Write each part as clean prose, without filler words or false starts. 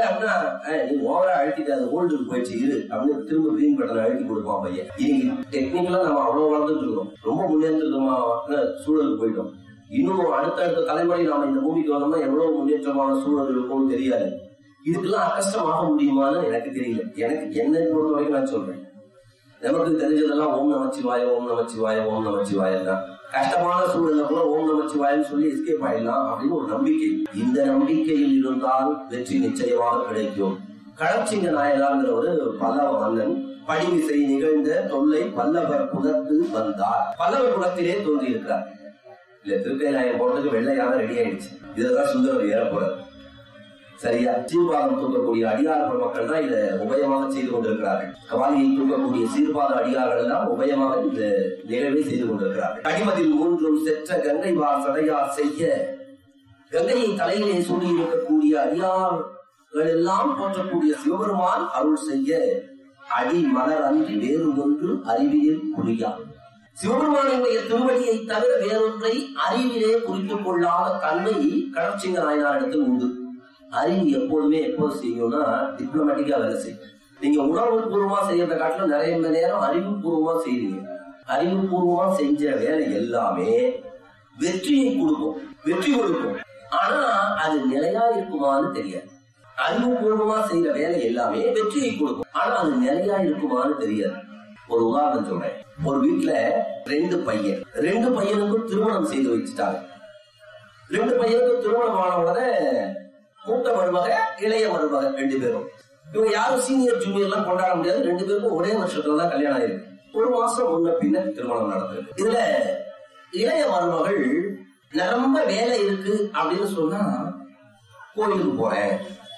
அப்படின்னா நீ ஓவரா அழுத்திட்டு அது ஓல்டுக்கு போயிடுச்சு இரு அப்படின்னு திரும்ப கிரீன் பட்டனை அழுத்தி கொடுப்பான் பையன். இன்னைக்கு டெக்னிக்கலா நம்ம அவ்வளவு வளர்ந்துட்டு இருக்கோம், ரொம்ப முன்னேற்றமான சூழலுக்கு போயிட்டோம். இன்னும் அடுத்த தலைமுறை நாம இந்த பூமிக்கு வந்தோம்னா எவ்வளவு முன்னேற்றமான சூழல் இருக்கும்னு தெரியாது. இதுக்கெல்லாம் அக்கஷ்டமாக முடியுமான்னு எனக்கு தெரியல. எனக்கு என்னை பொறுத்த வரைக்கும் நான் சொல்றேன், நமக்கு தெரிஞ்சதெல்லாம் ஓம் நமச்சிவாய ஓம் நமச்சிவாய ஓம் நமச்சிவாய தான். கஷ்டமான சூழல்ல கூட ஓம் நமச்சிவாயன்னு சொல்லி எஸ்கேப் ஆயிடலாம் அப்படின்னு ஒரு நம்பிக்கை. இந்த நம்பிக்கையில் இருந்தால் வெற்றி நிச்சயமாக கிடைக்கும். களச்சிங்க நாயனாங்கிற ஒரு பல்லவ மன்னன் படிவிசை நிகழ்ந்த தொல்லை பல்லவர் குலத்து வந்தார். பல்லவர் குலத்திலே தோன்றி இருக்கிறார். இல்ல திருக்கைலாயம் போறதுக்கு வெள்ளையாக ரெடி ஆயிடுச்சு. இதுதான் சுந்தரர் ஏற போறார். சரியா? சீர்பாதம் தூக்கக்கூடிய அடியார் மக்கள் தான் இதை உபயமாக செய்து கொண்டிருக்கிறார்கள். கவாலியை தூக்கக்கூடிய சீர்பாத அடியார்கள் எல்லாம் உபயமாக இந்த நிகழ்வை செய்து கொண்டிருக்கிறார்கள். அடிமதில் மூன்றும் செற்ற கங்கை வார் சடையார் செய்ய, கங்கையை தலையிலே சூழி இருக்கக்கூடிய அடியார்கள் எல்லாம் போற்றக்கூடிய சிவபெருமான் அருள் செய்ய, அடி மலர் அன்றி வேறு ஒன்று அறிவியல் குறியா. சிவபெருமானுடைய திருவடியை தவிர வேறொன்றை அறிவிலே குறித்துக் கொள்ளாத தன்மை களச்சிங்க நாயனாரிடத்தில் உண்டு. அறிவு எப்போதுமே எப்போது செய்யணும்னா டிப்ளமேட்டிக்கா வேலை செய்யும். நீங்க உணர்வு பூர்வமா செய்யறத காட்டிலும் நிறைய நேரம் அறிவுபூர்வமா செய்வீங்க. அறிவுபூர்வமா செஞ்ச வேலை எல்லாமே வெற்றியை கொடுக்கும், வெற்றி கொடுக்கும். ஆனா அது நிலையா இருக்குமான்னு தெரியாது. அறிவுபூர்வமா செய்யற வேலை எல்லாமே வெற்றியை கொடுக்கும், ஆனா அது நிலையா இருக்குமான்னு தெரியாது. ஒரு உதாரணம் சொல்றேன். ஒரு வீட்டுல ரெண்டு பையனுக்கும் திருமணம் செய்து வச்சுட்டாங்க. ரெண்டு பையனுக்கும் திருமணம் ஆன உடனே மூத்த மருமக இளைய மருமக ரெண்டு பேரும், இவங்க யாரும் சீனியர் ஜூனியர் எல்லாம் கொண்டாட முடியாது. ரெண்டு பேருக்கும் ஒரே வருஷத்துலதான் கல்யாணம் ஆயிருக்கு. ஒரு மாசம் முன்ன பின்ன திருமணம் நடந்திருக்கு. இதுல இளைய மருமகள் நிரம்ப வேலை இருக்கு அப்படின்னு சொன்னா, கோயிலுக்கு போறேன்,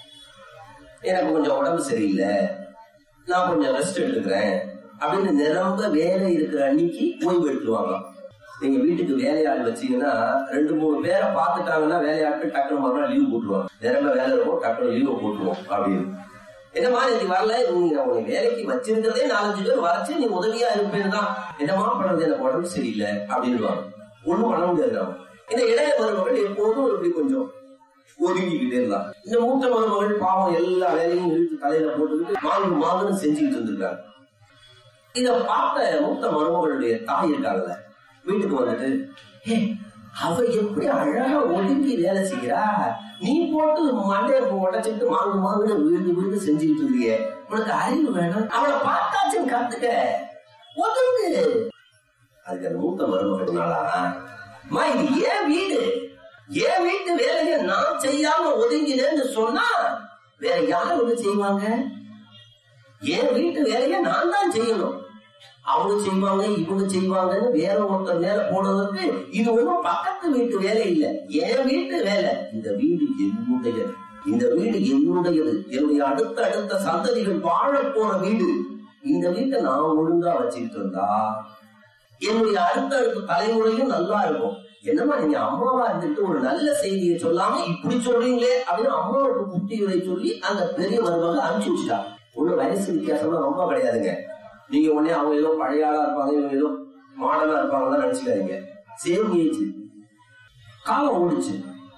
எனக்கு கொஞ்சம் உடம்பு சரியில்லை, நான் கொஞ்சம் ரெஸ்ட் எடுத்துக்கிறேன் அப்படின்னு நிரம்ப வேலை இருக்கிற அன்னைக்கு ஓய்வு எடுத்துருவாங்க. நீங்க வீட்டுக்கு வேலையாள் வச்சீங்கன்னா 2-3 பேரை பாத்துட்டாங்கன்னா வேலையாட்கள் டக்குனு மறுநாள் லீவ் போட்டுருவாங்க. நிரம்ப வேலை இருக்கும், டக்குனு லீவ் போட்டுருவோம் அப்படின்னு. என்னமா இன்னைக்கு வரல, நீங்க உனக்கு வேலைக்கு வச்சிருக்கிறதே 4-5 பேர் வரைச்சு நீ உதவியா இருப்பேன்னு தான், என்னமா பண்றது, எனக்கு உடம்பு சரியில்லை அப்படின்னு ஒண்ணும் பண்ண முடியாது. இந்த இளைய மருமகள் எப்போதும் இப்படி கொஞ்சம் ஒதுங்கிக்கிட்டே இருந்தா. இந்த மூத்த மருமகள் பாவம் எல்லா வேலையும் இழுத்து தலையில போட்டுக்கிட்டு மாங்குன்னு செஞ்சுக்கிட்டு இருந்திருக்காங்க. இத பார்த்த மூத்த மருமகளுடைய தாய் இருக்காங்கல்ல, வீட்டுக்கு வந்துட்டு, அவ எப்படி அழகா ஒதுங்கி வேலை செய்யறா, நீ போட்டு மண்டைய உடைச்சிட்டு மாங்குன்னு விழுந்து செஞ்சுக்கிட்டு இருக்கிய, உனக்கு அறிவு வேணும், அவளை பார்த்தாச்சும் கத்துக்க, ஒதுங்கு. அதுக்கு அந்த மூத்த மருமகனாலா, இது ஏன் வீட்டு வேலையை நான் செய்யாம ஒதுங்கினேன்னு சொன்னா வேற யாரும் ஒண்ணு செய்வாங்க? என் வீட்டு வேலையை நான் தான் செய்யணும், அவங்க செய்வாங்க இவங்க செய்வாங்கன்னு வேற ஒருத்தர் மேல போனதற்கு இது ஒன்றும் பக்கத்து வீட்டு வேலை இல்லை, என் வீட்டு வேலை. இந்த வீடு என்னுடையது, இந்த வீடு என்னுடையது, என்னுடைய அடுத்த சந்ததிகள் வாழ போற வீடு. இந்த வீட்டை நான் ஒழுங்கா வச்சுக்கிட்டு இருந்தா என்னுடைய அடுத்த தலைமுறையும் நல்லா இருக்கும். என்னமா நீங்க அம்மாவா இருந்துட்டு ஒரு நல்ல செய்தியை சொல்லாம இப்படி சொல்றீங்களே அப்படின்னு அம்மாவுக்கு புத்திகளை சொல்லி அந்த பெரிய மருமக அனுப்பிச்சு வச்சுட்டா. ஒன்னும் வயசு வித்தியாசம்லாம் ரொம்ப கிடையாதுங்க. நீங்க உடனே அவங்க ஏதோ பழைய ஆளா இருப்பாங்க, இவங்க ஏதோ மாடலா இருப்பாங்கன்னு நினைச்சுக்காதீங்க. Same age. காலம் ஓடுச்சு.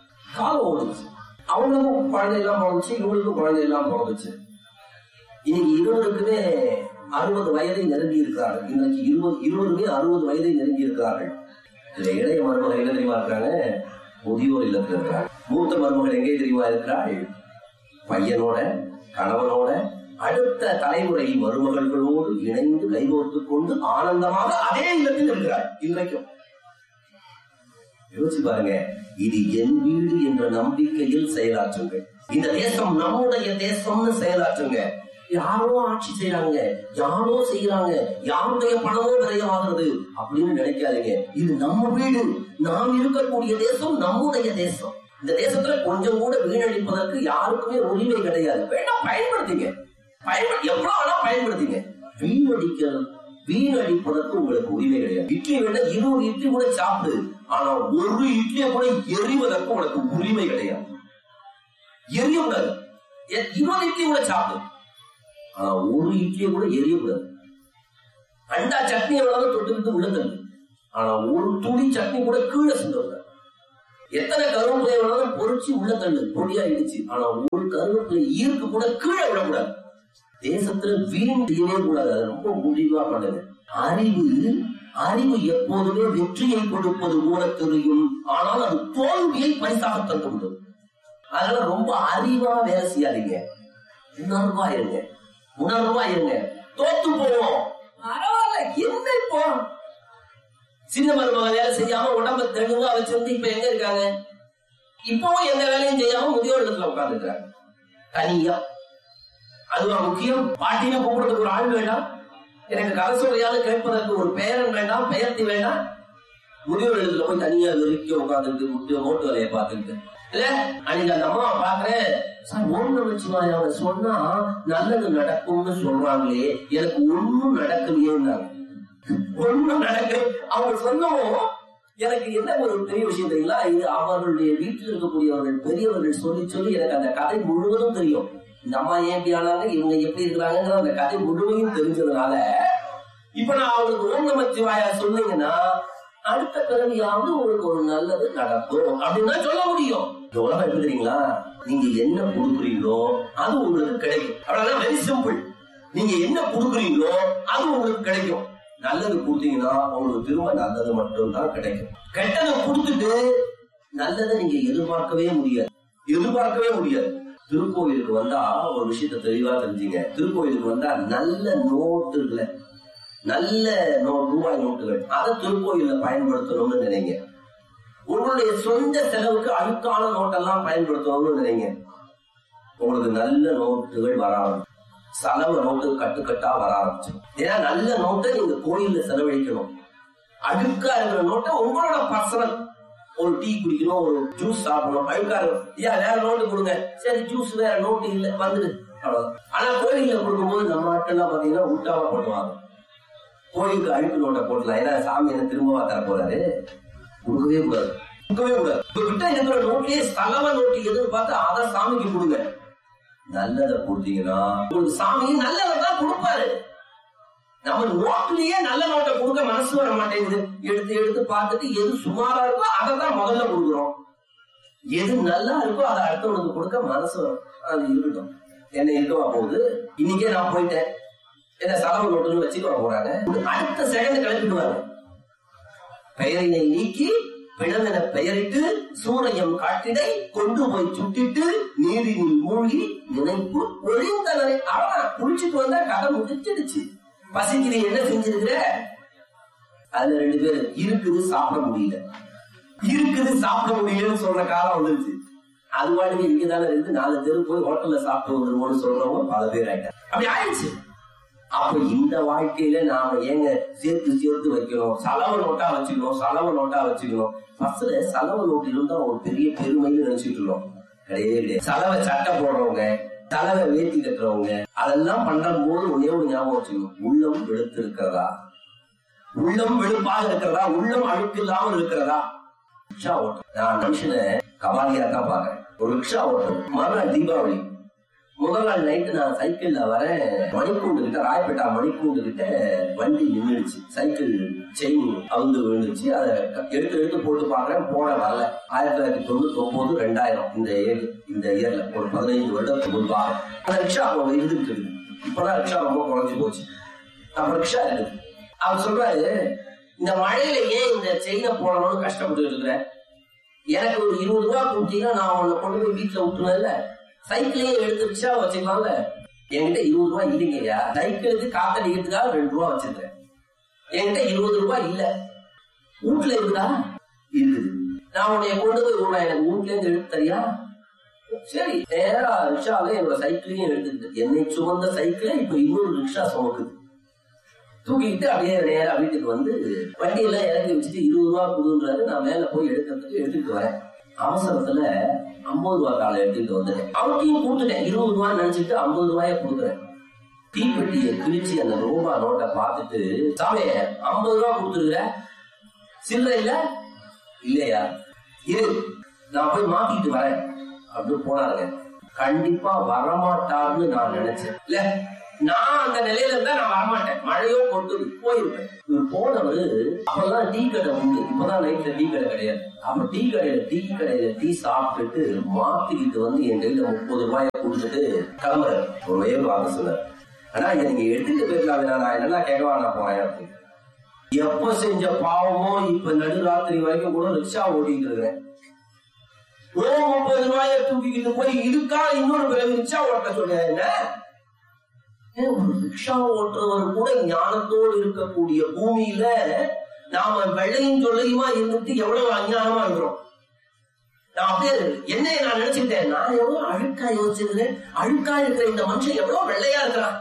அவங்களுக்கும் குழந்தையெல்லாம் பிறந்துச்சு, இவங்களுக்கும் குழந்தையெல்லாம் பிறந்துச்சு. இன்னைக்கு இருவருக்குமே 60 வயதை நெருங்கி இருக்கிறார்கள். இன்னைக்கு 20 60 வயதை நெருங்கி இருக்கிறார்கள். இதுல இளைய மருமகள் எங்க தெரியுமா இருக்காங்க? முதியோர் இல்லத்துல இருக்கிறாங்க. மூத்த மருமகள் எங்கே தெரியுமா இருக்கிறாள்? பையனோட கணவனோட அடுத்த தலைமுறை மருமகளோடு இணைந்து கைகோர்த்துக் கொண்டு ஆனந்தமாக அதே இல்லத்தில் இருக்கிறாள் இன்றைக்கும். யோசிச்சு பாருங்க. இது என் வீடு என்ற நம்பிக்கையில் செயலாற்றுங்க. இந்த தேசம் நம்முடைய தேசம்னு செயலாற்றுங்க. யாரோ ஆட்சி செய்யறாங்க, யாரோ செய்யறாங்க, யாருடைய பணமோ விரைவாகிறது அப்படின்னு நினைக்காதீங்க. இது நம்ம வீடு, நாம் இருக்கக்கூடிய தேசம் நம்முடைய தேசம். இந்த தேசத்துல கொஞ்சம் கூட வீணடிப்பதற்கு யாருக்குமே உரிமை கிடையாது. வேண்டாம், பயன்படுத்திங்க, எவ்வளவு வேணா பயன்படுத்திங்க. வீணடிப்பதற்கு உங்களுக்கு உரிமை கிடையாது. இட்லி வேணா 20 இட்லி கூட சாப்பிடு, ஆனா ஒரு இட்லியை கூட எறிவதற்கு உனக்கு உரிமை கிடையாது. எரியக்கூடாது. 20 இட்லி கூட சாப்பிடு, ஆனா ஒரு இட்லியை கூட எரியக்கூடாது. அண்டா சட்னி எவ்வளவு தொட்டுக்கிட்டு உள்ள தள்ளு, ஆனா ஒரு துணி சட்னி கூட கீழே சிந்தக்கூடாது. எத்தனை கருவேப்பிலை வேணாலும் பொறிச்சு உள்ள தள்ளு, பொடியாயிடுச்சு. ஆனா ஒரு கருவேப்பிலை ஈர்க்கு கூட கீழே விடக்கூடாது. தேசத்துல வீண் செய்யவே கூடாது. அது ரொம்ப முடிவா பண்ணுது. அறிவு எப்போதுமே வெற்றியை கொடுப்பது போல தெரியும், ஆனால் அது தோல்வியை பரிசாக தந்துவிடும். அதனால ரொம்ப அறிவா வேலை செய்யாதீங்க. உணர்வா இருங்க. தோத்து போவோம், பரவாயில்ல, என்ன இப்போ சின்ன மருமக வேலை செய்யாம உடம்ப தெளிவா வச்சிருந்து இப்ப எங்க இருக்காங்க? இப்பவும் எந்த வேலையும் செய்யாம முதியோர் இடத்துல உட்கார்ந்து இருக்காங்க தனியா. அதுவா முக்கியம்? பாட்டின கூப்பிடுறதுக்கு ஒரு ஆள் வேண்டாம், எனக்கு கதை சொல்றையாவது கேட்பதற்கு ஒரு பேரன் வேண்டாம், பெயர்த்தி வேண்டாம். முதியோர் இடத்துல போய் தனியா வெறிக்க உட்கார்ந்துட்டு விட்டு மோட்டு வேலையை பார்த்துட்டு இல்ல. அன்னைக்கு அந்த அம்மா பாக்குறேன், ஓம் நமச்சிவாய சொன்னா நல்லது நடக்கும்னு சொல்றாங்களே, எனக்கு ஒண்ணும் நடக்கலையே. ஒண்ணும் நடக்க அவங்க சொன்னவும் எனக்கு என்ன ஒரு பெரிய விஷயம் தெரியுங்களா? இது அவர்களுடைய வீட்டில் இருக்கக்கூடியவர்கள் பெரியவர்கள் சொல்லி சொல்லி எனக்கு அந்த கதை முழுவதும் தெரியும். இந்த அம்மா ஏன் எப்படி ஆனாங்க, இவங்க எப்படி இருக்கிறாங்கிற அந்த கதை முழுவதும் தெரிஞ்சதுனால இப்ப நான் அவங்களுக்கு ஓம் நமச்சிவாய சொன்னீங்கன்னா அடுத்த பிறவியாவது உங்களுக்கு ஒரு நல்லது நடக்கும் அப்படின்னு தான் சொல்ல முடியும். இந்த உலகம் எப்படி தெரியுங்களா? நீங்க என்ன கொடுக்குறீங்களோ அது உங்களுக்கு கிடைக்கும். அவ்வளவுதான், வெரி சிம்பிள். நீங்க என்ன கொடுக்குறீங்களோ அது உங்களுக்கு கிடைக்கும். நல்லது கொடுத்தீங்கன்னா உங்களுக்கு திரும்ப நல்லது மட்டும் தான் கிடைக்கும். கெட்டதை கொடுத்துட்டு நல்லதை நீங்க எதிர்பார்க்கவே முடியாது. திருக்கோயிலுக்கு வந்தா ஒரு விஷயத்த தெளிவா தெரிஞ்சுங்க. திருக்கோயிலுக்கு வந்தா நல்ல நோட்டுகளை, நல்ல ரூபாய் நோட்டுகள், அதை திருக்கோயில பயன்படுத்தணும்னு நினைங்க. உங்களுடைய சொந்த செலவுக்கு அழுக்கான நோட்டெல்லாம் பயன்படுத்தணும்னு நினைங்க. உங்களுக்கு நல்ல நோட்டுகள் வர ஆரம்பிச்சு, செலவு நோட்டு கட்டுக்கட்டா வர ஆரம்பிச்சு. ஏன்னா நல்ல நோட்டை நீங்க கோயில்ல செலவழிக்கணும். அழுக்கா இருக்கிற நோட்டை உங்களோட பர்சனல், ஒரு டீ குடிக்கணும், ஒரு ஜூஸ் சாப்பிடணும், அழுக்கா இருக்கும், வேற நோட்டு கொடுங்க, சரி ஜூஸ் வேற நோட்டு இல்ல வந்துடு, அவ்வளவு. ஆனா கோயில்ல கொடுக்கும்போது நம்ம நாட்டெல்லாம் பாத்தீங்கன்னா உள்டாவா போட்டுவாங்க. கோயிலுக்கு அழுக்கு நோட்டை போட்டலாம், ஏன்னா சாமி என்ன திரும்பவா தர போறாரு? கொடுக்கவே கூடாது. கிட்ட இருக்கிற நோட்லயே செலவ நோட்டு எதிர்பார்த்து அதை சாமிக்கு கொடுங்க. நல்லதை கொடுத்தீங்கன்னா உங்களுக்கு சாமியும் நல்லதான் கொடுப்பாரு. நம்ம நோட்லயே நல்ல நோட்டை கொடுக்க மனசு வர மாட்டேங்குது. எடுத்து பார்த்துட்டு எது சுமாரா இருக்கோ அதை தான் முதல்ல கொடுக்குறோம். எது நல்லா இருக்கோ அதை அடுத்தவனுக்கு கொடுக்க மனசு வரும். அது இருக்கட்டும், என்ன இருக்கவா போகுது, இன்னைக்கே நான் போயிட்டேன், என்ன செலவு நோட்டுன்னு வச்சுக்க போறாங்க. அடுத்த செகண்ட் கிளப்பிடுவாங்க. பெயரினை நீக்கி பிணமென பெயரிட்டு சூரையம் காட்டிடை கொண்டு போய் சுட்டிட்டு நீரினில் மூழ்கி நினைப்பு ஒழிந்தனரை. அவன் குளிச்சுட்டு வந்தா கதை முடிச்சிடுச்சு. பசிக்குது, என்ன செஞ்சிருக்கிற? அதுல 2 பேரு இருக்குது சாப்பிட முடியலன்னு சொல்ற காலம் வந்துருச்சு. அது வாட்டுக்கு இங்கதானே இருந்து 4 தெரு போய் ஹோட்டல்ல சாப்பிட்டு வந்துருவோம்னு சொல்றவங்க பல பேர் ஆயிட்டாங்க. அப்படி ஆயிடுச்சு. அப்ப இந்த வாழ்க்கையில நாம ஏங்க சேர்த்து வைக்கணும், செலவு நோட்டா வச்சுக்கணும். பஸ்ல செலவு நோட்டு இருந்தா ஒரு பெரிய பெருமைன்னு நினைச்சிட்டு இருக்கோம். கிடையாது. செலவை சட்டை போடுறவங்க, செலவை வேட்டி கட்டுறவங்க, அதெல்லாம் பண்ற போது ஒன்னே ஒரு ஞாபகம் வச்சுக்கணும். உள்ளம் வெளுத்து இருக்கிறதா, உள்ளம் வெளுப்பாக இருக்கிறதா, உள்ளம் அழுக்கு இல்லாமல் இருக்கிறதா. ரிக்ஷா ஓட்டம், நான் மனுஷனை கபாலியா தான் பாக்குறேன். ஒரு ரிக்ஷா ஓட்டம். மறுநாள் தீபாவளி, முதல் நாள் நைட்டு நான் சைக்கிள்ல வரேன். மணிக்கூண்டு கிட்ட, ராயப்பேட்டா மணிக்கூண்டு கிட்ட வண்டி நின்றுடுச்சு. சைக்கிள் செயின் அவுந்து விழுந்துச்சு. அதை எடுத்து போட்டு பாக்குறேன், போட வரல. 1999 2000 இந்த இயர்ல ஒரு 15 வருடத்துக்கு முன்பாக அந்த ரிக்ஷா அவங்க இருந்துட்டு இருக்கு. இப்பதான் ரிக்ஷா ரொம்ப குறைஞ்சு போச்சு. அப்ப ரிக்ஷா இருக்குது. அவர் சொல்றாரு, இந்த மழையில ஏன் இந்த செயினை போடணும்னு கஷ்டப்பட்டு இருக்கிறேன், எனக்கு ஒரு 20 ரூபாய் கொடுத்தீங்கன்னா நான் உன்னை கொண்டு போய் வீட்டுல விட்டுனேன்ல, சைக்கிளையே எடுத்து ரிக்ஷா வச்சுக்கலாம்ல. என்கிட்ட 20 ரூபாய் இல்லைங்கய்யா, சைக்கிளுக்கு காத்தடிக்கிறதுக்காக 2 ரூபாய் வச்சிருக்கேன். என்கிட்ட 20 ரூபாய் இல்ல. வீட்டுல இருக்குதா? இருக்குது. நான் உன்னைய கொண்டு போய் விடுறேன், எனக்கு வீட்டுல இருந்து எடுத்து தரியா? சரி, நேரா ரிக்ஷாவே என்னோட சைக்கிளையும் எடுத்துக்கிட்டு, என்னை சுமந்த சைக்கிளை இப்ப இன்னொரு ரிக்ஷா சுமக்குது. தூக்கிட்டு அப்படியே நேரா வீட்டுக்கு வந்து வண்டியெல்லாம் இறக்கி வச்சுட்டு 20 ரூபாய் கொடுன்றாரு. நான் மேல போய் எடுத்துட்டு வரேன். அவசரத்துல 50 ரூபாய் காலை எடுத்துட்டு வந்துட்டேன். அவருக்கையும் கொடுத்துட்டேன். 20 ரூபாய் நினைச்சிட்டு 50 ரூபாய கொடுக்குறேன். தீப்பெட்டியை கிழிச்சு அந்த ரூபா நோட்டை பார்த்துட்டு, சாமி 50 ரூபாய் கொடுத்துருக்குற, சில்லறை இல்லையா, இரு நான் போய் மாத்திட்டு வரேன் அப்படின்னு போனாருங்க. கண்டிப்பா வரமாட்டாருன்னு நான் நினைச்சேன். இல்ல நான் அந்த நிலையில இருந்தா நான் வரமாட்டேன், மழையோ கொட்டுது போயிருப்பேன். இவர் போனவரு அப்பெல்லாம் டீ கடை உண்டு, இப்பதான் நைட்ல டீ கடை கிடையாது. அப்ப டீ கடையில டீ சாப்பிட்டுட்டு மாத்திக்கிட்டு வந்து என் கையில 30 ரூபாயை கொடுத்துட்டு கிளம்புறேன். ஒரு வயது வாங்க சொன்னார், ஆனா இதை நீங்க எடுத்துட்டு போயிருக்கலாம், நான் என்னெல்லாம் கேட்கவா நான் போறேன் அப்படின்னு. எப்ப செஞ்ச பாவமோ இப்ப நடுராத்திரி வரைக்கும் கூட ரிக்ஷா ஓட்டிட்டு இருக்கிறேன். 30 ரூபாயை தூக்கிக்கிட்டு போய் இதுக்கா இன்னொரு பிறகு ரிக்ஷா ஓட்ட சொல்ல என்ன? ஒரு ரிக்ஷா ஓட்டுறவர் கூட ஞானத்தோடு இருக்கக்கூடிய பூமியில நாம வெள்ளையும் சொல்லையுமா இருந்துட்டு எவ்வளவு அஞ்ஞானமா இருக்கிறோம். நான் அப்படியே என்ன நான் நினைச்சுட்டேன், நான் எவ்வளவு அழுக்கா யோசிச்சிருந்தேன், அழுக்கா இருக்கிற இந்த மனுஷன் எவ்வளவு வெள்ளையா இருக்கிறான்.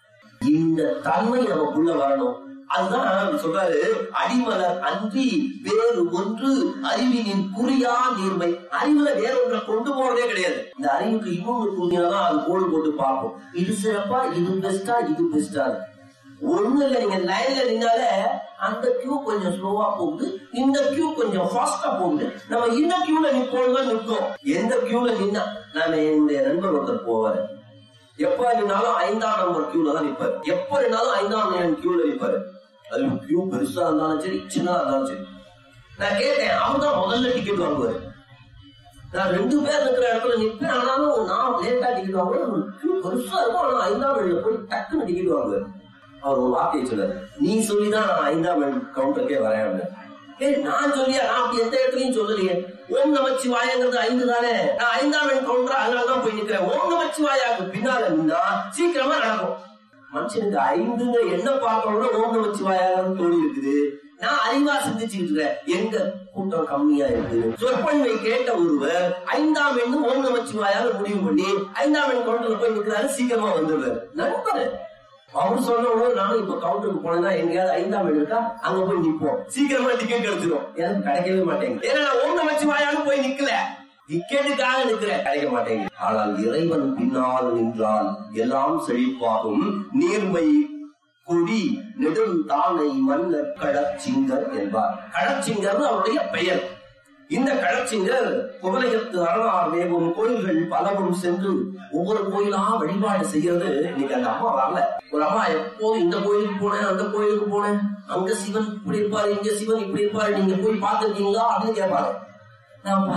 இந்த தன்மை நமக்குள்ள வரணும். அதுதான் சொல்றாரு, அடிமலர் அன்றி வேறு ஒன்று அறிவினின் குறியா நீர்மை. அறிவுல வேற ஒன்றை கொண்டு போறதே கிடையாது. இந்த அறிவுக்கு இன்னொன்று கூறினாதான் அது கோடு போட்டு பார்ப்போம். இது சிறப்பா, இது பெஸ்டா, இது பெஸ்டா. ஒண்ணு இல்ல, நீங்க லைன்ல நின்னால அந்த கியூ கொஞ்சம் ஸ்லோவா போகுது, இந்த கியூ கொஞ்சம் ஃபாஸ்டா போகுது. நம்ம இந்த கியூல நிப்போம்தான் நிற்கும். எந்த கியூல நின்னா, நான் என்னுடைய நண்பர் ஒருத்தர் போவாரு, எப்ப இருந்தாலும் 5ஆம் நம்பர் கியூல தான் நிப்பாரு. எப்ப இருந்தாலும் 5ஆம் நம்பர் கியூல நிப்பாரு. அது கியூ பெருசா இருந்தாலும் சரி, சின்னதா இருந்தாலும் சரி. நான் கேட்டேன், அவர் தான் முதல்ல டிக்கெட் வாங்குவாரு. நான் 2 பேர் இருக்கிற இடத்துல நிற்பேன், ஆனாலும் நான் லேட்டா டிக்கெட் வாங்குவேன். கியூ பெருசா இருக்கும், ஆனா 5ஆம் எண்ணில் போய் டக்குன்னு டிக்கெட் வாங்குவாரு. அவர் ஒரு வார்த்தையை சொன்னார், நீ சொல்லிதான் நான் 5ஆம் எண் கவுண்டருக்கே வரேன். நான் சொல்லியா? நான் அப்படி எந்த இடத்துலயும் சொல்லலையே. ஓம் நமச்சிவாயங்கிறது 5 தானே, நான் 5ஆம் எண் கவுண்டர், அதனாலதான் போய் நிக்கிறேன். ஓம் நமச்சிவாயாக்கு பின்னால நின்னா சீக்கிரமா நடக்கும். மனுஷனுக்கு 5ங்கிற என்ன பார்த்தோம்னா ஓம் நமச்சிவாயான்னு தோணி இருக்குது. நான் அறிவா சிந்திச்சுட்டு இருக்கேன், எங்க கூட்டம் கம்மியா இருக்கு. சொற்பொழிவை கேட்ட ஒருவர் 5ஆம் எண்ணு ஓம் நமச்சிவாயான்னு முடிவு பண்ணி 5ஆம் எண் கவுண்டர்ல போய் நிக்கிறாரு, சீக்கிரமா வந்துடுறாரு. நண்பர் அவரு சொன்ன உடனே நானும் இப்ப கவுண்டருக்கு போனேன்னா எங்கேயாவது 5ஆம் எண் இருக்கா, அங்க போய் நிப்போம், சீக்கிரமா டிக்கெட் கிடைச்சிடும். எனக்கு கிடைக்கவே மாட்டேங்குது. ஏன்னா நான் ஓம் நமச்சிவாயான்னு போய் நிக்கல, டிக்கெட்டுக்காக நிக்கிறேன், கிடைக்க மாட்டேங்குது. ஆனால் இறைவன் பின்னால் நின்றால் எல்லாம் செழிப்பாகும். நீர்மை கொடி நெடுந்தானை மன்னர் கடற்சிங்கர் என்பார். கடற்சிங்கர் அவருடைய பெயர். இந்த கடற்சிங்கர் குவலயத்து அரணார் மேவும் கோயில்கள் பலவும் சென்று ஒவ்வொரு கோயிலா வழிபாடு செய்யறது. இன்னைக்கு அந்த அம்மா வரல. ஒரு அம்மா எப்போதும் இந்த கோயிலுக்கு போனேன், அந்த கோயிலுக்கு போனேன், அங்க சிவன் இப்படி இருப்பாரு, இங்க சிவன் இப்படி இருப்பாரு, நீங்க போய் பார்த்துருக்கீங்களா அப்படின்னு கேட்பாங்க. நான்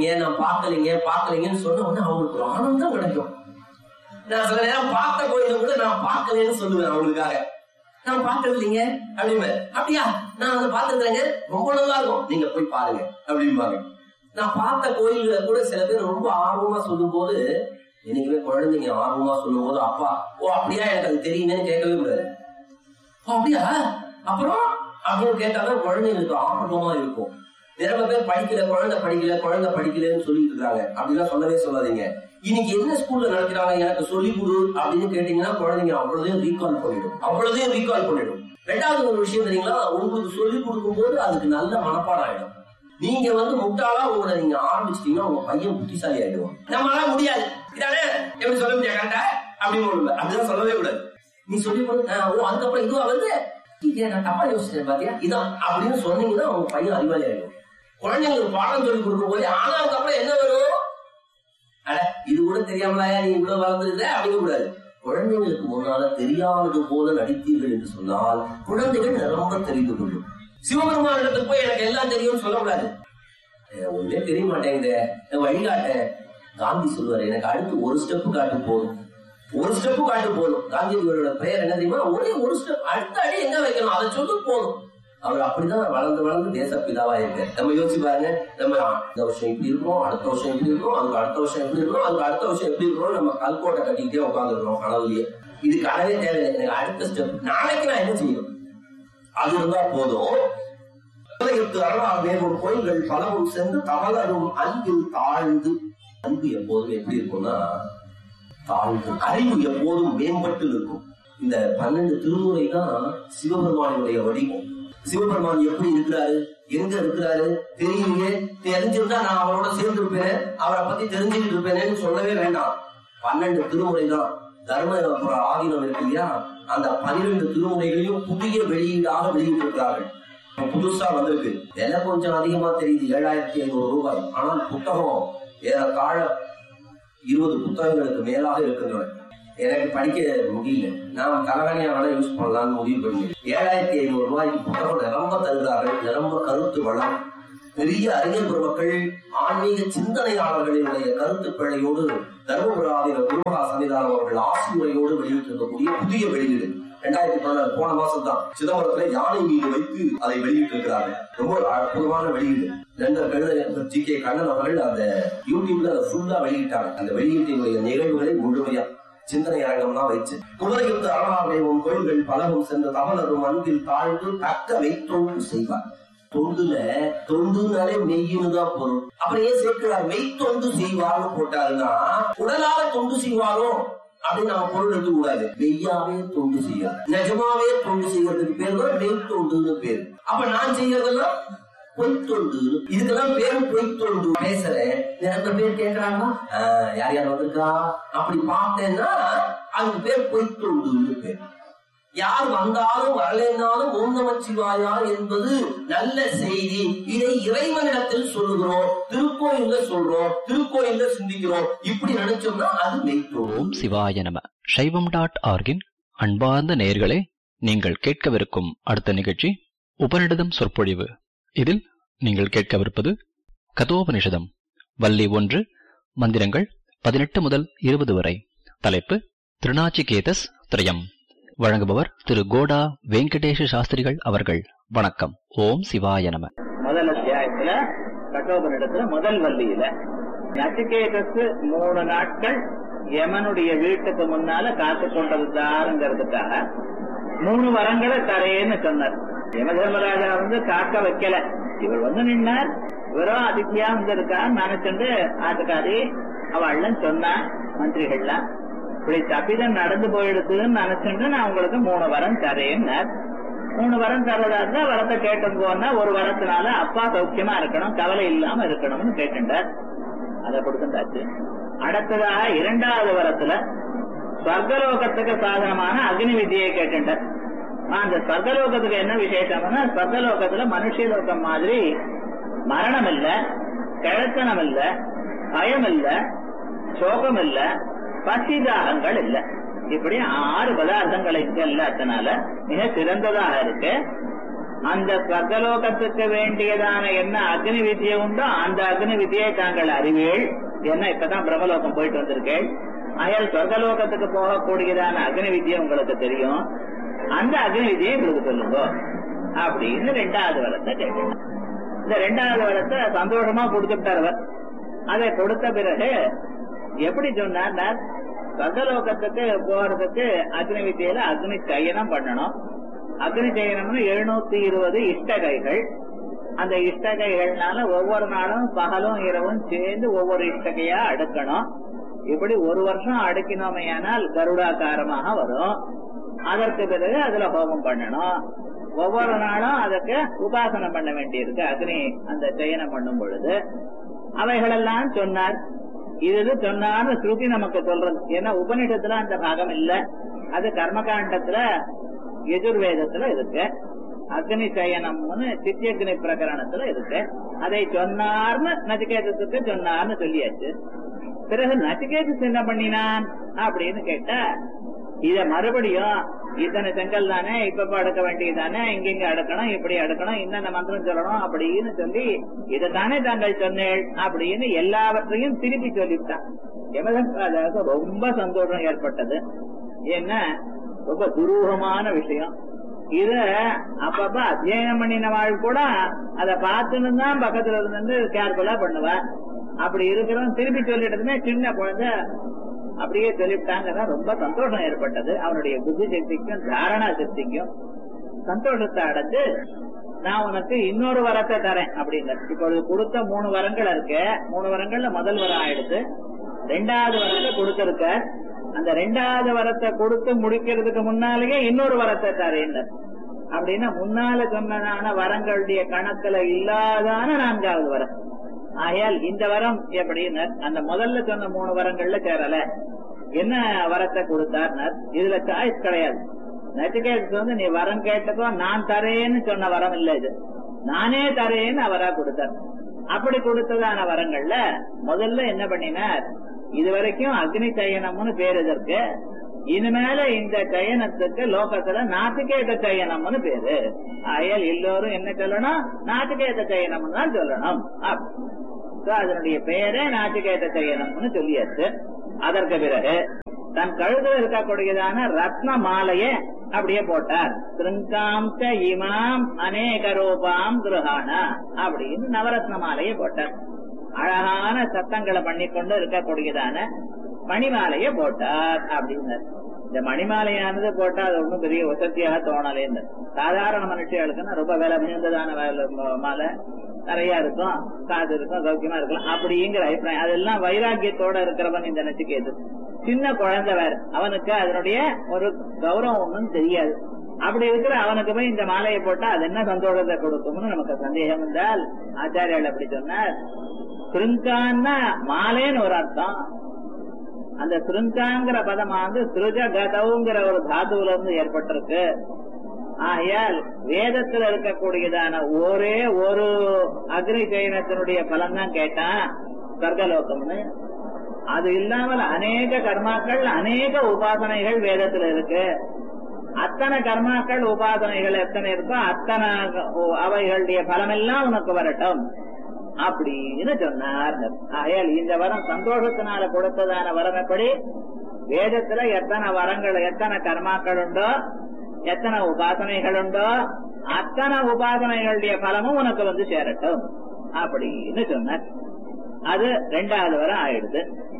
பாக்கலைங்கன்னு சொன்ன உடனே அவங்களுக்கு ஒரு ஆனந்தம் கிடைக்கும். நான் சில நேரம் பார்த்த கோயில கூட நான் பார்க்கலன்னு சொல்லுவேன் அவங்களுக்காக. நான் பார்த்தது இல்லைங்க அப்படின்னு. அப்படியா, நான் அதை பார்த்துக்கிறேங்க, ரொம்ப நல்லா இருக்கும், நீங்க போய் பாருங்க அப்படிம்பாங்க. நான் பார்த்த கோயில்களை கூட சில பேர் ரொம்ப ஆர்வமா சொல்லும் போது, என்னைக்குமே குழந்தைங்க ஆர்வமா சொல்லும் போது அப்பா ஓ அப்படியா எனக்கு அது தெரியுமேன்னு கேட்கவே கூடாது. அப்படியா அப்புறம் அப்படின்னு கேட்டாதான் குழந்தைங்களுக்கு ஆர்வமா இருக்கும். நிறைய பேர் குழந்தை படிக்கலன்னு சொல்லிட்டு இருக்காங்க. அப்படிலாம் சொல்லவே சொல்லாதீங்க. இன்னைக்கு என்ன ஸ்கூல்ல நடக்கிறாங்க எனக்கு சொல்லி கொடு அப்படின்னு கேட்டீங்கன்னா குழந்தைங்க அவ்வளவுதையும் ரீகால் பண்ணிடும். ரெண்டாவது ஒரு விஷயம் தெரியுங்களா, உங்களுக்கு சொல்லி கொடுக்கும் போது அதுக்கு நல்ல மனப்பாடம் ஆயிடும். நீங்க முட்டாளா உங்களை நீங்க ஆரம்பிச்சிட்டீங்கன்னா உங்க பையன் புத்திசாலி ஆயிடுவான். நம்மளால முடியாது இதானே எப்படி சொல்ல முடியாது கரெக்டா அப்படின்னு அப்படிதான் சொல்லவே கூடாது. நீ சொல்லி கொடு, அதுக்கப்புறம் இதுவா நான் தப்பா யோசிச்சேன் பாத்தியா இதான் அப்படின்னு சொன்னீங்கன்னா உங்க பையன் அறிவாளி ஆயிடும். குழந்தைங்களுக்கு பாடம் சொல்லி கொடுக்கும் போது ஆனா அதுக்கப்புறம் என்ன வரும், அட இது கூட தெரியாமலாயா நீ இவ்வளவு வளர்ந்துருக்க அப்படிங்க கூடாது. குழந்தைங்களுக்கு முன்னால தெரியாதது போல நடித்தீர்கள் என்று சொன்னால் குழந்தைகள் ரொம்ப தெரிந்து கொள்ளும். சிவபெருமான இடத்துக்கு போய் எனக்கு எல்லாம் தெரியும்னு சொல்லக்கூடாது. ஒன்றே தெரிய மாட்டேங்குது, வழிகாட்ட. காந்தி சொல்லுவாரு, எனக்கு அடுத்து ஒரு ஸ்டெப்பு காட்டு போதும். காந்திஜியோட பெயர் என்ன தெரியுமா, ஒரே ஒரு ஸ்டெப், அடுத்த அடி எங்க வைக்கணும் அதை சொல்லு போதும். அவர் அப்படிதான் வளர்ந்து தேசப்பிதாவா இருக்கு. நம்ம யோசிச்சு பாருங்க, நம்ம இந்த வருஷம் இப்படி இருக்கோம், அடுத்த வருஷம் இப்படி இருக்கோம், அதுக்கு அடுத்த வருஷம் எப்படி இருக்கணும், அதுக்கு அடுத்த வருஷம் எப்படி இருக்கணும், நம்ம கல்கோட்டை கட்டிக்கிட்டே உட்காந்துருக்கோம் கனவுலயே. இது கனவே தேவையில்லை, எனக்கு அடுத்த ஸ்டெப் நாளைக்கு நான் என்ன செய்யணும் அது இருந்தா போதும். கோயில்கள் பலவும் சென்று தவளரும் அன்பில் தாழ்ந்து. அன்பு எப்போதும் எப்படி இருக்கும்னா தாழ்ந்து, அறிவு எப்போதும் மேம்பட்டு இருக்கும். இந்த 12 திருமுறை தான் சிவபெருமானுடைய வடிவம். சிவபெருமான் எப்படி இருக்கிறாரு, எங்க இருக்கிறாரு தெரியலையே, தெரிஞ்சிருந்தா நான் அவரோட சேர்ந்து இருப்பேன், அவரை பத்தி தெரிஞ்சுக்கிட்டு இருப்பேன்னு சொல்லவே வேண்டாம். 12 திருமுறை தான். தர்மபுர ஆதீனம் இருக்கு இல்லையா, அந்த 12 திருமுறைகளையும் புதிய வெளியீடாக வெளியிட்டு இருக்கிறார்கள். புதுசா வந்திருக்கு. விலை கொஞ்சம் அதிகமா தெரியுது, 7500 ரூபாய். ஆனால் புத்தகம் ஏறத்தாழ 20 புத்தகங்களுக்கு மேலாக இருக்கின்றன. எனக்கு படிக்க முடியல. நான் தலைவணியால யூஸ் பண்ணலாம்னு முடிவு பண்ணி 7500 ரூபாய்க்கு புத்தகம் நிரம்ப தருகிறார்கள். நிரம்ப கருத்து வளம், பெரிய அறிஞர் பெருமக்கள், ஆன்மீக சிந்தனையாளர்களினுடைய கருத்து பிழையோடு தர்மபுராவில குருமகா சன்னிதானம் அவர்கள் ஆசிரியரோடு வெளியிட்டிருக்கக்கூடிய புதிய வெளியீடு 2014 போன மாசம் தான் சிதம்பரத்துல யானை மீது வைத்து அதை வெளியிட்டு இருக்கிறார்கள். ரொம்ப அற்புதமான வெளியீடு. ஜி கே கண்ணன் அவர்கள் அந்த யூடியூப்ல அதை ஃபுல்லா வெளியிட்டாங்க. அந்த வெளியீட்டினுடைய நிகழ்வுகளை முழுமையா சிந்தனை அரங்கம் தான் வச்சு குதிரையுத்து அரணாலயம் கோயில்கள் பலவும் சென்று தமிழரும் அன்பில் தாழ்ந்து தக்க வைத்தோடு செய்வார். தொண்டுனாலே மெய்யின்னு தான் பொருள். அப்படியே சேர்க்கிறார். மெய்த்தொண்டு செய்வார்னு போட்டாருன்னா உடலால தொண்டு செய்வாரோ அப்படின்னு நம்ம பொருள் எடுக்க கூடாது. மெய்யாவே தொண்டு செய்யாது, நிஜமாவே தொண்டு செய்யறதுக்கு பேர் தான் மெய்த்தொண்டுன்னு பேரு. அப்ப நான் செய்யறதெல்லாம் பொய்த்தொண்டு. இதுக்கெல்லாம் பேரு பொய்த்தொண்டு. பேசுறேன், நிறைய பேர் கேட்கறாங்க யார் யார் வந்திருக்கா அப்படி பார்த்தேன்னா அதுக்கு பேர் பொய்த்தொண்டுன்னு பேர். யார் வந்தாலும் வரலைன்னாலும் ஓம் நமச்சிவாயா என்பது நல்ல செய்தி. இதை இறைவனிடத்தில் சொல்லுகிறோம், திருக்கோயில்ல சொல்றோம், திருக்கோயில்ல சிந்திக்கிறோம். இப்படி நினைச்சோம்னா அது மெய்த்தோம். ஓம் சிவாய நம. சைவம்.org அன்பார்ந்த நேயர்களே, நீங்கள் கேட்கவிருக்கும் அடுத்த நிகழ்ச்சி உபநிடதம் சொற்பொழிவு. இதில் நீங்கள் கேட்கவிருப்பது கதோபனிஷதம் வள்ளி 1, மந்திரங்கள் 18 முதல் 20 வரை. தலைப்பு திருநாச்சிகேதஸ் திரயம். வழங்குபவர் திரு கோடா வெங்கடேஷ சாஸ்திரிகள் அவர்கள். வணக்கம். ஓம் சிவாய நம. முதல் அத்தியாயத்துல கட்டோபனிடத்துல முதல் வள்ளியில நச்சிகேதஸ் 3 நாட்கள் யமனுடைய வீட்டுக்கு முன்னால காத்து கொண்டிருந்தாருங்கிறதுக்காக 3 வரங்களை தரேன்னு சொன்னார். யம தர்மராஜா காக்க வைக்கல. இவர் நின்னார். இவரோ அதித்தியா இருக்கான்னு நினைச்சுட்டு ஆட்டுக்காரி அவள்லாம் சொன்னா மந்திரிகள்லாம் இப்படி தப்பிதான் நடந்து போயிடுதுன்னு நினைச்சுட்டு நான் உங்களுக்கு 3 வரம் தரேன்னார். 3 வரம் தரதா இருந்தா வரத்தை கேட்டும் போனா ஒரு வரத்தினால அப்பா சௌக்கியமா இருக்கணும், கவலை இல்லாம இருக்கணும்னு கேட்டுட்டார். அதை கொடுத்துட்டாச்சு. அடுத்ததாக 2வது வரத்துல ஸ்வர்கலோகத்துக்கு சாதனமான அக்னி வித்தியை கேட்டுட்டார். அந்த ஸ்வர்கலோகத்துக்கு என்ன விசேஷம்னா, ஸ்வர்கலோகத்துல மனுஷலோகம் மாதிரி மரணம் இல்ல, கிழத்தனம் இல்ல, பயம் இல்ல, சோகம் இல்ல, பசிதாகங்கள் இல்ல. இப்படி 6 பதார்த்தங்கள் இல்லாதனால மிக சிறந்ததாக இருக்கு. அந்த ஸ்வர்கலோகத்துக்கு வேண்டியதான என்ன அக்னி வித்தியை உண்டோ அந்த அக்னி வித்தியை தாங்கள் அறிவீள். என்ன இப்பதான் பிரம்மலோகம் போயிட்டு வந்திருக்கேள். ஆகையால் ஸ்வர்கலோகத்துக்கு போகக்கூடியதான அக்னி வித்தியை உங்களுக்கு தெரியும். அந்த அக்னி வித்தியை உங்களுக்கு சொல்லுங்க அப்படின்னு 2வது வரத்தை கேட்கணும். இந்த 2வது வரத்தை சந்தோஷமா கொடுத்துட்டார் அவர். அதை கொடுத்த பிறகு எப்படி சொன்னார், ஸ்வர்கலோகத்துக்கு போறதுக்கு அக்னி வித்தியில அக்னி சயனம் பண்ணணும். அக்னி சயனம்னு 720 இஷ்டகைகள். அந்த இஷ்டகைகள்னால ஒவ்வொரு நாளும் பகலும் இரவும் சேர்ந்து ஒவ்வொரு இஷ்டகையா அடுக்கணும். இப்படி 1 வருஷம் அடுக்கினோமையானால் கருடாகாரமாக வரும். அதற்கு பிறகு அதுல ஹோமம் பண்ணணும். ஒவ்வொரு நாளும் அதுக்கு உபாசனம் பண்ண வேண்டியிருக்கு அக்னி அந்த சயனம் பண்ணும் பொழுது. அவைகளெல்லாம் சொன்னார். இது சொன்னார்னு ஸ்ருதி நமக்கு சொல்றது. ஏன்னா உபநிஷத்துல அந்த பாகம் இல்ல, அது கர்மகாண்டத்துல யஜுர்வேதத்துல இருக்கு. அக்னி சயனம்னு சித்தியக்னி பிரகரணத்துல இருக்கு. அதை சொன்னார்னு நச்சிகேதத்துக்கு சொன்னார்னு சொல்லியாச்சு. பிறகு நச்சிகேதஸ் என்ன பண்ணினான் அப்படின்னு கேட்டா, இத மறுபடியும் இத்தனை செங்கல் தானே, இப்ப அடுக்க வேண்டியதானே, இங்க அடுக்கணும், இப்படி அடுக்கணும், இன்னென்ன மந்திரம் சொல்லணும் அப்படின்னு சொல்லி இதைத்தானே தாங்கள் சொன்னேள் அப்படின்னு எல்லாவற்றையும் திருப்பி சொல்லிவிட்டான். யமதர்மராஜாவுக்கு ரொம்ப சந்தோஷம் ஏற்பட்டது. ஏன்னா ரொம்ப துரூகமான விஷயம். இத அப்பப்ப அத்தியாயம் பண்ணினவாள் கூட அதை பார்த்துன்னு தான் பக்கத்துல இருந்து கேர்ஃபுல்லா பண்ணுவா. அப்படி இருக்கிறவன் திருப்பி சொல்லிட்டதுமே சின்ன குழந்தை அப்படியே சொல்லிவிட்டாங்க. ரொம்ப சந்தோஷம் ஏற்பட்டது. அவனுடைய புத்தி சக்திக்கும் தாரணா சக்திக்கும் சந்தோஷத்தை அடைஞ்சு, நான் உனக்கு இன்னொரு வரத்தை தரேன் அப்படின்னு. இப்பொழுது கொடுத்த 3 வரங்கள் இருக்கு. 3 வரங்கள்ல முதல் வரம் ஆயிடுச்சு. 2வது வரத்தை கொடுத்திருக்க. அந்த 2வது வரத்தை கொடுத்து முடிக்கிறதுக்கு முன்னாலேயே இன்னொரு வரத்தை தரேன் அப்படின்னா, முன்னால சொன்னதான வரங்களுடைய கணக்குல இல்லாதான 4வது வரம். ஆகையால் இந்த வரம் எப்படின்னு அந்த முதல்ல சொன்ன 3 வரங்கள்ல சேரல. என்ன வரத்தை கொடுத்தார்? இதுல சாய்ஸ் கிடையாது. நச்சிகேதஸ் நீ வரம் கேட்டப்போ நான் தரேன்னு சொன்ன வரம் இல்ல, இது நானே தரேன்னு அவரா கொடுத்தார். அப்படி கொடுத்ததான வரங்கள்ல முதல்ல என்ன பண்ணினார், இதுவரைக்கும் அக்னி சயனம்னு பேர் இதற்கு. இனிமேல இந்த சயனத்துக்கு லோகத்துல நாட்டுக்கேத சயனம்னு பேரு. ஆயல் எல்லோரும் என்ன சொல்லணும்? நாட்டுக்கேத சயனம்னு தான் சொல்லணும். அதனுடைய பெயரே நாட்டுக்கேத சயனம்னு சொல்லியாச்சு. அதற்கு பிறகு தன் கழுத்துல இருக்கக்கூடியதான ரத்ன மாலைய அப்படியே போட்டார். திருங்காம்ச இமாம் அநேக ரூபாம் கிருஹானா அப்படின்னு நவரத்ன மாலையை போட்டார். அழகான சத்தங்களை பண்ணிக்கொண்டு இருக்கக்கூடியதான மணிமாலைய போட்டார் அப்படின்னு. இந்த மணிமாலையானது போட்டா அது ஒன்றும் பெரிய வசதியாக தோணலேன்னு. சாதாரண மனுஷர்களுக்குன்னா ரொம்ப விலை மிகுந்ததான மாலை நிறைய இருக்கும், காசு இருக்கும், சௌக்கியமா இருக்கலாம் அப்படிங்கிற அபிப்பிராயம். அதெல்லாம் வைராக்கியத்தோட இருக்கிறவன் இந்த நச்சிகேது. சின்ன குழந்தை வேற, அவனுக்கு அதனுடைய ஒரு கௌரவம் ஒன்றும் தெரியாது. அப்படி இருக்கிற அவனுக்கு போய் இந்த மாலையை போட்டா அது என்ன சந்தோஷத்தை கொடுக்கும்னு நமக்கு சந்தேகம் இருந்தால் ஆச்சாரியால் அப்படி சொன்னார். சிருங்கான்னா மாலைன்னு ஒரு அர்த்தம். அந்த சிருங்காங்கிற பதமானது சிருஜகதவுங்கிற ஒரு தாதுல இருந்து ஏற்பட்டிருக்கு. ஆகையால் வேதத்துல இருக்கக்கூடியதான ஒரே ஒரு அக்னி சயனத்தினுடைய பலன் தான் கேட்டான் சொர்க்கலோகம்னு. அது இல்லாமல் அநேக கர்மாக்கள் அநேக உபாசனைகள் வேதத்துல இருக்கு. அத்தனை கர்மாக்கள் உபாசனைகள் எத்தனை இருக்கோ அத்தனை அவைகளுடைய பலமெல்லாம் உனக்கு வரட்டும் அப்படின்னு சொன்னார். ஆகையால் இந்த வரம் சந்தோஷத்தினால கொடுத்ததான வரம் எப்படி? வேதத்துல எத்தனை வரங்கள் எத்தனை கர்மாக்கள் உண்டோ எத்தனை உபாசனைகள் உண்டோ அத்தனை உபாசனைகளுடைய பலமும் உனக்கு வந்து சேரட்டும் அப்படின்னு சொன்னார். அது 2வது வரம் ஆயிடுது.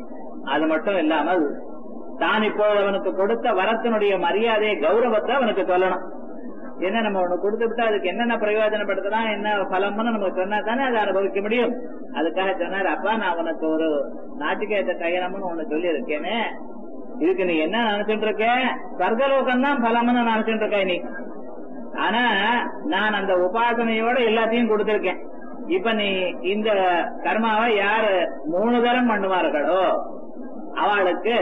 அது மட்டும் இல்லாமல் தான் இப்போ அவனுக்கு கொடுத்த வரத்தினுடைய மரியாதையை கௌரவத்தை அவனுக்கு சொல்லணும். என்ன நம்ம ஒண்ணு கொடுத்து விட்டா அதுக்கு என்னென்ன பிரயோஜனப்படுத்தலாம் என்ன பலம்னு நமக்கு சொன்னா தானே அதை அனுபவிக்க முடியும். அதுக்காக சொன்னார், அப்பா நான் உனக்கு ஒரு நாட்டுக்கேத்த கையனம்னு ஒண்ணு சொல்லி இருக்கேனே, இதுக்கு நீ என்ன நினைச்சுட்டு இருக்க? சொர்க்கலோகம் தான் பலம்னு நினைச்சுட்டு இருக்க நீ. ஆனா நான் அந்த உபாசனையோட எல்லாத்தையும் கொடுத்திருக்கேன். இப்ப நீ இந்த கர்மாவை யாரு 3 தரம் பண்ணுவார்களோ அவளுக்கு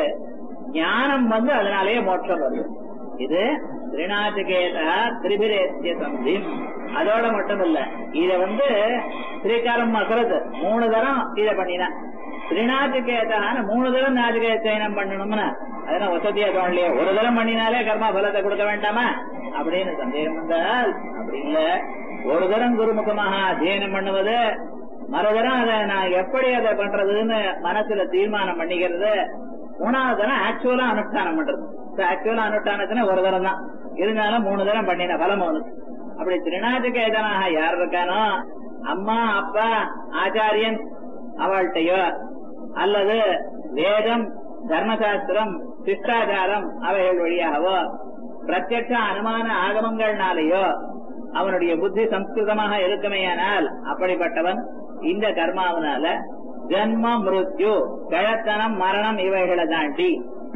ஞானம் வந்து அதனாலேயே மோட்சம் வருது. இது திரிநாட்டுகேதா திரிபிரேத்திய சந்தி. அதோட மட்டும் இல்ல, இத வந்து ஸ்ரீகாரம் மசரது 3 தரம் இத பண்ணினா திரிநாட்டுகேதான 3 தரம் நாட்டுகேத சயனம் பண்ணணும்னா அதெல்லாம் வசதியா தோணலையே. ஒரு தரம் பண்ணினாலே கர்மா பலத்தை கொடுக்க வேண்டாமா அப்படின்னு சந்தேகம் வந்தால் அப்படி இல்ல. ஒரு தரம் குருமுகமாக அத்தியனம் பண்ணுவது, மறுதரம் அதை நான் எப்படி அதை பண்றதுன்னு மனசுல தீர்மானம் பண்ணிக்கிறது, 3வது தரம் ஆக்சுவலா அனுஷ்டானம் பண்றது. ஆக்சுவலா அனுஷ்டானத்தின ஒரு தரம் தான் இருந்தாலும் 3 தரம் பண்ணின பலம் அவனுக்கு. அப்படி திரிநாட்டுகேதனாக யார் இருக்கானோ அம்மா அப்பா ஆச்சாரியன் அவள்கிட்டயோ அல்லது வேதம் தர்மசாஸ்திரம் சிஷ்டாச்சாரம் அவைகள் வழியாகவோ பிரத்யட்ச அனுமான ஆகமங்கள்னாலேயோ அவனுடைய புத்தி சம்ஸ்கிருதமாக இருக்குமேயானால் அப்படிப்பட்டவன் இந்த கர்மாவனால ஜன்ம மிருத்யு கழத்தனம் மரணம் இவைகளை தாண்டி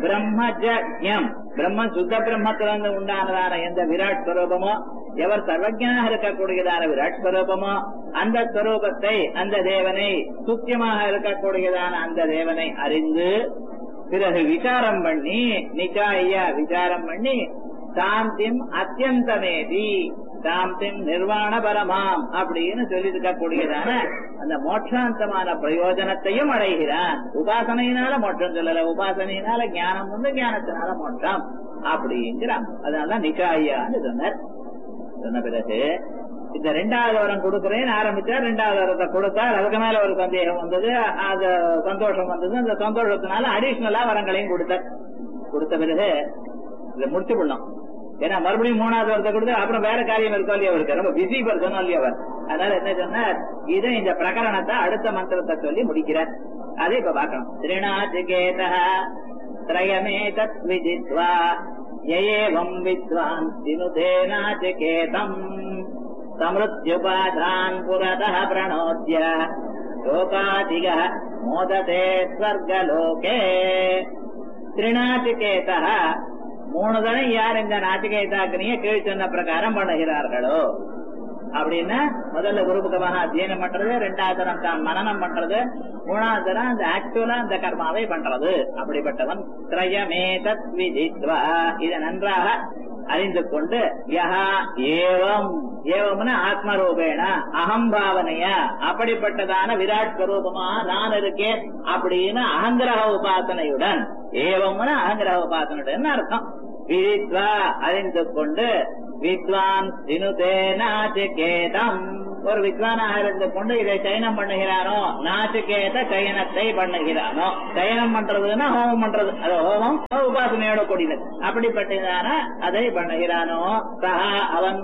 பிரம்மஜ்யம் பிரம்மன் சுத்த பிரம்மத்திலிருந்து உண்டானதான எந்த விராட் ஸ்வரூபமோ எவர் சர்வஜனாக இருக்கக்கூடியதான விராட் ஸ்வரூபமோ அந்த ஸ்வரூபத்தை அந்த தேவனை சுத்தியமாக இருக்கக்கூடியதான அந்த தேவனை அறிந்து பிறகு விசாரம் பண்ணி நிச்சாயா விசாரம் பண்ணி சாந்திம் அத்தியந்தமேதி சாந்திம் நிர்வாண பரமாம் அப்படின்னு சொல்லி இருக்கக்கூடியதான அந்த மோட்சாந்தமான பிரயோஜனத்தையும் அடைகிறான். உபாசனையினால மோட்சம் சொல்லல, உபாசனையினால ஞானம் வந்து ஞானத்தினால மோட்சம் அப்படிங்கிறான். அதனாலதான் நிச்சாயான்னு சொன்னார். சொன்ன பிறகு இந்த 2வது வரம் கொடுக்கிறேன்னு ஆரம்பிச்சார். 2வது வரத்தை கொடுத்தார். அதுக்கு மேல ஒரு சந்தேகம் வந்தது, அது சந்தோஷம் வந்தது. அந்த சந்தோஷத்தினால அடிஷனலா வரங்களையும் கொடுத்தார். கொடுத்த பிறகு இதை முடிச்சு பண்ணோம். ஏன்னா மறுபடியும் 3வது வரத்தை கொடுத்து அப்புறம் வேற காரியம் இருக்கோ இல்லையா, அவருக்கு ரொம்ப பிஸி பர்சன் இல்லையா அவர். அதனால என்ன சொன்னார், இதை இந்த பிரகரணத்தை அடுத்த மந்திரத்தை சொல்லி முடிக்கிறார். அதை இப்ப பார்க்கணும். திரிநாச்சிகேதா த்ரயமே தத் விதித்வா யஏவம் வித்வான் தினுதே நாச்சிகேதம் சம்ருத்யுபாதான் புரதः பிரணோத்ய லோகாதிகः மோததே ஸ்வர்கலோகே. திரிநாச்சிகேதா 3 தரம் யார் இந்த நாச்சிகேதாக்னிய கீழ் சொன்ன பிரகாரம் பண்ணுகிறார்களோ அப்படின்னா முதல்ல குருமுகமாக அத்தியனம் பண்றது, 2வது தரம் தான் மனனம் பண்றது, 3வது தரம் அந்த ஆக்சுவலா அந்த கர்மாவை பண்றது. அப்படிப்பட்டவன் திரயமே தத் விதித்வா இதை நன்றாக அறிந்து கொண்டு யஹா ஏவம், ஏவம்னா ஆத்மரூபேண அகம்பாவனையா அப்படிப்பட்டதான விராட் ஸ்வரூபமா நான் இருக்கேன் அப்படின்னு அகங்கிரக உபாசனையுடன், ஏவம்னா அகங்கிரக உபாசனையுடன் அர்த்தம். விதித்வா அறிந்து கொண்டு வித்வான் சினுதே நாசிகேதம், ஒரு வித்வானாக இருந்து கொண்டு இதை சயனம் பண்ணுகிறானோ, நாசிகேத சயனத்தை பண்ணுகிறானோ. சயனம் பண்றதுன்னா ஹோமம் பண்றது, அது ஹோமம் உபாசனையோட கூடினது. அப்படிப்பட்டதான அதை பண்ணுகிறானோ சஹா அவன்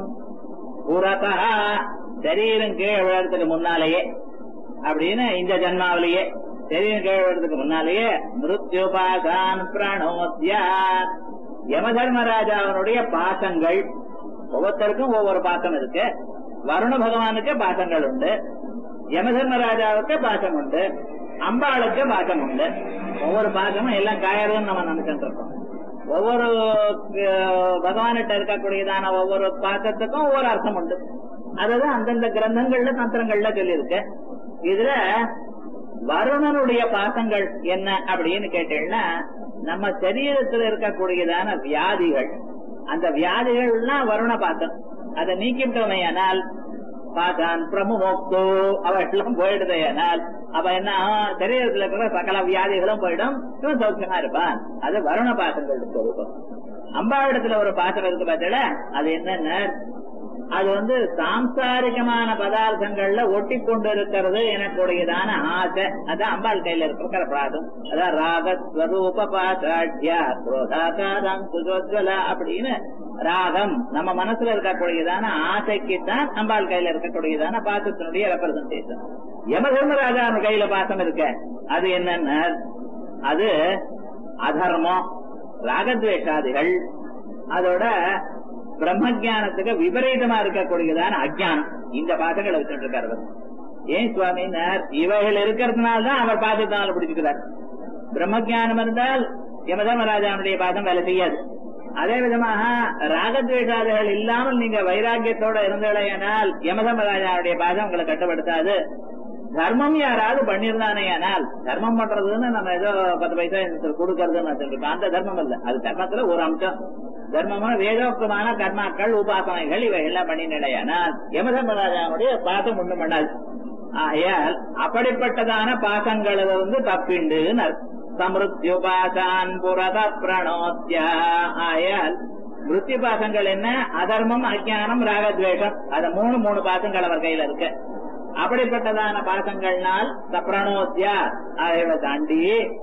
புறதா சரீரம் கீழ் விழறதுக்கு முன்னாலேயே, அப்படின்னு இந்த ஜன்மாவிலேயே சரீரம் கீழ் விழறதுக்கு முன்னாலேயே மிருத்யுபாசான் பிரணோத்யா, யமதர்மராஜாவனுடைய பாசங்கள், ஒவ்வொருத்தருக்கும் ஒவ்வொரு பாசம் இருக்கு. வருண பகவானுக்கு பாசங்கள் உண்டு, யமதர்மராஜாவுக்கு பாசம் உண்டு, அம்பாளுக்கு பாசம் உண்டு. ஒவ்வொரு பாசமும் எல்லாம் காயறதுன்னு நம்ம நினைச்சுட்டு இருக்கோம். ஒவ்வொரு பகவான்கிட்ட இருக்கக்கூடியதான ஒவ்வொரு பாசத்துக்கும் ஒவ்வொரு அர்த்தம் உண்டு. அதுதான் அந்தந்த கிரந்தங்கள்ல தந்திரங்கள்ல சொல்லியிருக்கு. இதுல வருணனுடைய பாசங்கள் என்ன அப்படின்னு கேட்டீங்கன்னா, நம்ம சரீரத்தில் இருக்கக்கூடியதான வியாதிகள், அந்த வியாதிகள்லாம் வருண பாசம். அதை நீக்கிட்டோமையானால் பாசான் பிரமுமோக்தோ அவெல்லாம் போயிடுதையானால் அப்ப என்ன சரீரத்தில் இருக்கிற சகல வியாதிகளும் போயிடும், இவன் சௌக்கியமா இருப்பான். அது வருண பாசங்கள் சொரூபம். அம்பாவிடத்துல ஒரு பாசம் இருக்கு பார்த்தல, அது என்னன்னா அது சாம்சாரிகமான பதார்த்தங்கள்ல ஒட்டி கொண்டு இருக்கிறது எனக்குடையதான ஆசை. அதான் அம்பாள் கையில இருக்கிற பிராதம். அதான் ராகஸ்வரூப பாசாட்யா குரோதாகாரம் சுஜோஜ்வலா அப்படின்னு ராகம் நம்ம மனசுல இருக்கக்கூடியதான ஆசைக்குத்தான் அம்பாள் கையில இருக்கக்கூடியதான பாசத்தினுடைய ரெப்ரசன்டேஷன். யமதர்மராஜா கையில பாசம் இருக்க, அது என்னன்னா அது அதர்மம், ராகத்வேஷாதிகள், அதோட பிரம்மஜானத்துக்கு விபரீதமா இருக்கக்கூடியதான அஜ்ஞானம். இந்த பாசங்களை வச்சுட்டு இருக்காரு. ஏன் சுவாமினார், இவைகள் இருக்கிறதுனால்தான் அவர் பாசத்தினால பிடிச்சுக்கிறார். பிரம்மஜானம் இருந்தால் யமதர்மராஜாவுடைய பாசம் வேலை செய்யாது. அதே விதமாக ராகத்வேஷாதிகள் இல்லாமல் நீங்க வைராக்கியத்தோட இருந்தீர்களேனால் யமதர்மராஜாவுடைய பாசம் உங்களை கட்டுப்படுத்தாது. தர்மம் யாராவது பண்ணிருந்தானே, ஆனால் தர்மம் பண்றதுன்னு நம்ம ஏதோ 10 பைசா கொடுக்கறதுன்னு அந்த தர்மம் இல்ல, அது தர்மத்துல ஒரு அம்சம். தர்மமான வேதோக்தமான கர்மாக்கள் உபாசனைகள் இவை எல்லாம் பண்ணினால் யமதர்மராஜாவுடைய பாசம் ஒண்ணும் பண்ணாது. ஆயால் அப்படிப்பட்டதான பாசங்களை தப்பிண்டு சமிருத்யுபாசான் புரத பிரணோத்யா. ஆயால் மிருத்யு பாசங்கள் என்ன, அதர்மம், அஜ்ஞானம், ராகத்வேஷம், அது மூணு பாசங்கள் அவர் கையில இருக்கு. அப்படிப்பட்டதான பாசங்கள்னால் பிரணோத்யா அதை தாண்டி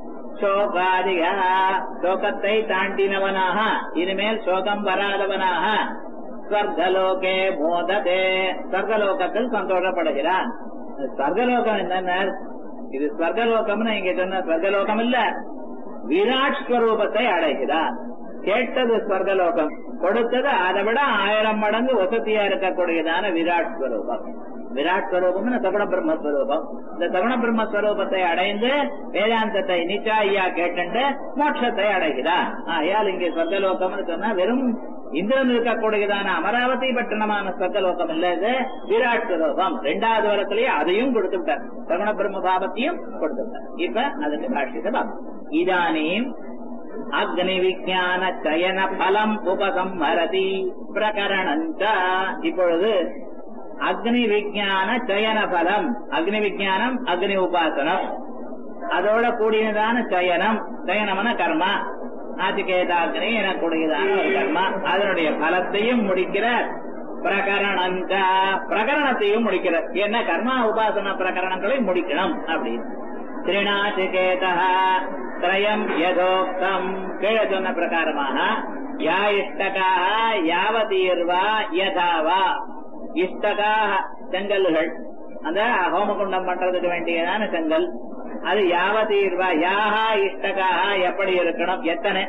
சோகாதிகா சோகத்தை தாண்டினவனாக, இனிமேல் சோகம் வராதவனாக ஸ்வர்கலோகே மோததே ஸ்வர்கலோகத்தில் சந்தோஷப்படுகிறான். ஸ்வர்கலோகம் என்னன்னா, இது ஸ்வர்கலோகம்னு இங்க சொன்ன ஸ்வர்கலோகம் இல்ல, விராட் ஸ்வரூபத்தை அடைகிறான். கேட்டது ஸ்வர்கலோகம், கொடுத்தது அதை விட 1000 மடங்கு வசதியா இருக்கக்கூடியதான விராட் ஸ்வரூபம். விராட் ஸ்வரூபம் சகுண பிரம்மஸ்வரூபம். இந்த சகுண பிரம்மஸ்வரூபத்தை அடைந்து வேதாந்தத்தை நிச்சாயா கேட்டு மோட்சத்தை அடைகிறான். ஆயால் இங்கே ஸ்வர்கலோகம்னு சொன்னா வெறும் இந்திரன் இருக்கக்கூடியதான அமராவதி பட்டணமான ஸ்வர்கலோகம் இல்ல, இது விராட் ஸ்வரூபம். 2வது வரத்திலேயே அதையும் கொடுத்துட்டார், சகுண பிரம்ம பாவத்தையும் கொடுத்துட்டார். இப்ப அதுக்கு பாஷ்யத்தை பார்ப்போம். இதானீம் அக்னி விஞ்ஞான சயன பலம் உபசம்ஹரதி பிரகரணஞ்ச. இப்பொழுது அக்னி விஞ்ஞான சயன பலம், அக்னி விஞ்ஞானம், அக்னி உபாசனம், அதோட கூடியதான சயனம், சயனம்னா கர்மா, நாசிகேதாக்னி எனக்கூடியதான ஒரு கர்மா, அதனுடைய பலத்தையும் முடிக்கிறார். பிரகரணஞ்ச பிரகரணத்தையும் முடிக்கிறார். என்ன கர்மா உபாசன பிரகரணங்களை முடிக்கணும் அப்படின்னு. திரிநாசிகேதா திரயம் யதோக்தம் கீழே சொன்ன பிரகாரமாக யா இஷ்டகாக யாவதீர்வா யதாவா. இஷ்டகாக செங்கல்கள், அந்த ஹோமகுண்டம் பண்றதுக்கு வேண்டியதான செங்கல், அது யாவதீர்வா யாஹா இஷ்டகாக எப்படி இருக்கணும், எத்தனை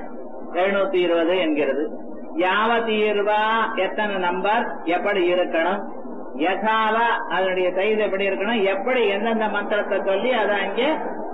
720 என்கிறது. யாவதீர்வா எத்தனை நம்பர் எப்படி இருக்கணும், யதாவா அதனுடைய சைஸ் எப்படி இருக்கணும், எப்படி எந்தெந்த மந்திரத்தை சொல்லி அதை அங்கே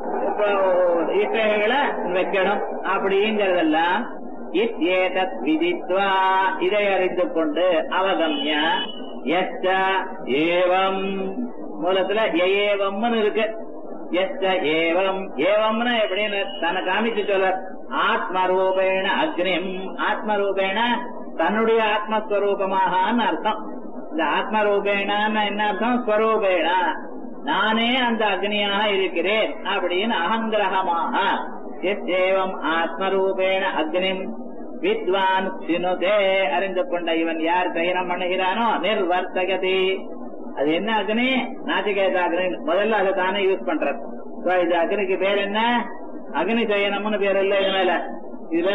இஷ்டகளை வைக்கணும் அப்படிங்கறதெல்லாம் இத்யேதத் விதித்வா இதை அறிந்து கொண்டு அவகம்ய யஸ்ச ஏவம் மூலத்துல ஏவம்னு இருக்கு. யஸ்ச ஏவம், ஏவம்னா எப்படின்னு தன்னை காமிச்சு சொல்ல ஆத்மரூபேண அக்னிம், ஆத்மரூபேண தன்னுடைய ஆத்மஸ்வரூபமாக அர்த்தம். இந்த ஆத்மரூபேணான்னு என்ன அர்த்தம்? ஸ்வரூபேண நானே அந்த அக்னியாக இருக்கிறேன் அப்படின்னு அகங்கிரகமாக. ஏவம் ஆத்மரூபேண அக்னிம் வித்வான் சினுதே, அறிந்து கொண்ட இவன் யார் சயனம் பண்ணுகிறானோ நிர்வர்த்தகதி. அது என்ன அக்னி? நாச்சிகேத அக்னி. முதல்ல அதை தானே யூஸ் பண்றது. இது அக்னிக்கு பேர் என்ன? அக்னி சயனம்னு பேர் இல்ல. இது மேல